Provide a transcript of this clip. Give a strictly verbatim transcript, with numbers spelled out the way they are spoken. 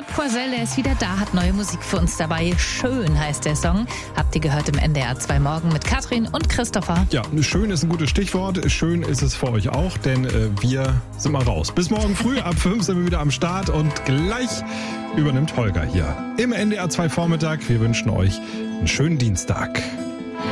Philipp Poisel, der ist wieder da, hat neue Musik für uns dabei. Schön heißt der Song. Habt ihr gehört im N D R zwei Morgen mit Katrin und Christopher. Ja, schön ist ein gutes Stichwort. Schön ist es für euch auch, denn äh, wir sind mal raus. Bis morgen früh, ab fünf sind wir wieder am Start und gleich übernimmt Holger hier im N D R zwei Vormittag. Wir wünschen euch einen schönen Dienstag.